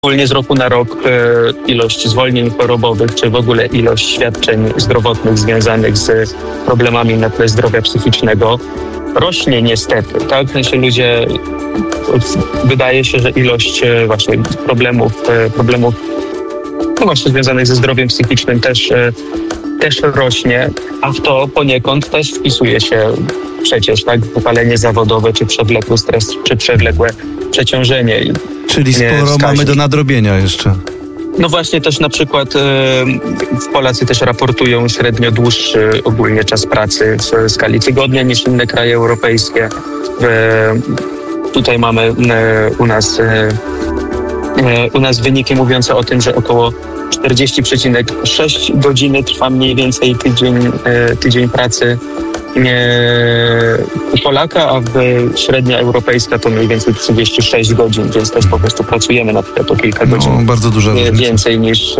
Ogólnie z roku na rok ilość zwolnień chorobowych, czy w ogóle ilość świadczeń zdrowotnych związanych z problemami na tle zdrowia psychicznego rośnie niestety, tak? W sensie ludzie, wydaje się, że ilość właśnie problemów no właśnie związanych ze zdrowiem psychicznym też rośnie, a w to poniekąd też wpisuje się przecież tak wypalenie zawodowe, czy przewlekły stres, czy przewlekłe przeciążenie. Czyli sporo mamy do nadrobienia jeszcze. No właśnie też na przykład Polacy też raportują średnio dłuższy ogólnie czas pracy w skali tygodnia niż inne kraje europejskie. Tutaj mamy u nas wyniki mówiące o tym, że około 40,6 godziny trwa mniej więcej tydzień pracy u Polaka, a średnia europejska to mniej więcej 36 godzin, więc też po prostu pracujemy na przykład o kilka godzin bardzo dużo więcej niż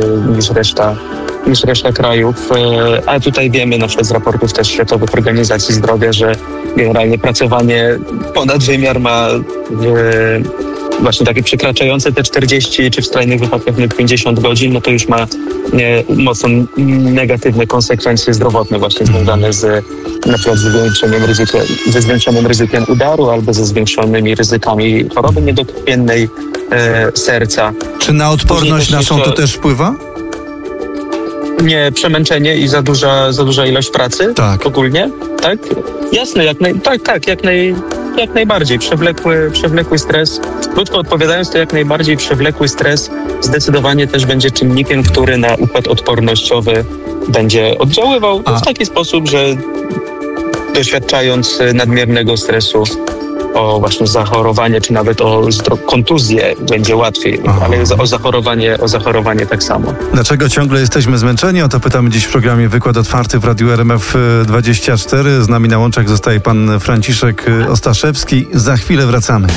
reszta krajów. A tutaj wiemy na przykład z raportów też Światowych Organizacji Zdrowia, że generalnie pracowanie ponad wymiar ma właśnie takie przekraczające te 40, czy w skrajnych wypadkach 50 godzin, no to już ma mocno negatywne konsekwencje zdrowotne właśnie związane na przykład ze zwiększonym ryzykiem udaru albo ze zwiększonymi ryzykami choroby niedokrwiennej serca. Czy na odporność naszą to też wpływa? Nie, przemęczenie i za duża ilość pracy ogólnie, tak? Jasne, jak najbardziej. Przewlekły stres, krótko odpowiadając, to jak najbardziej przewlekły stres zdecydowanie też będzie czynnikiem, który na układ odpornościowy będzie oddziaływał w taki sposób, że doświadczając nadmiernego stresu o właśnie zachorowanie, czy nawet o kontuzję będzie łatwiej, ale o zachorowanie tak samo. Dlaczego ciągle jesteśmy zmęczeni? O to pytamy dziś w programie Wykład Otwarty w Radiu RMF24. Z nami na łączach zostaje pan Franciszek Ostaszewski. Za chwilę wracamy.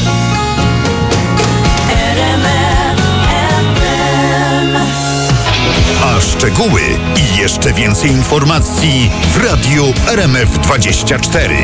A szczegóły i jeszcze więcej informacji w Radiu RMF24.